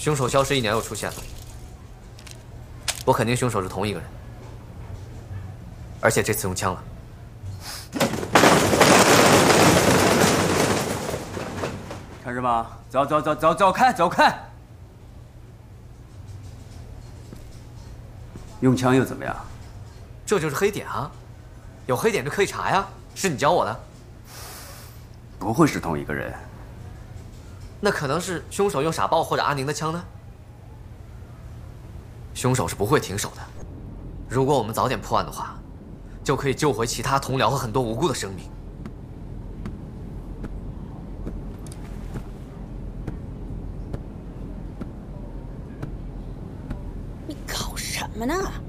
凶手消失1年又出现了，我肯定凶手是同一个人，而且这次用枪了。 看什么？走开！用枪又怎么样？ 这就是黑点啊，有黑点就可以查呀，是你教我的。 不会是同一个人。 那可能是凶手用傻豹或者阿宁的枪呢？凶手是不会停手的。如果我们早点破案的话，就可以救回其他同僚和很多无辜的生命。 你搞什么呢？